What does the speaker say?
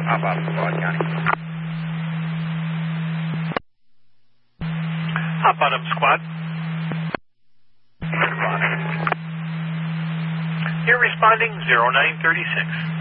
Hop bottom, Broad County. Hop bottom squad. You're responding 0936.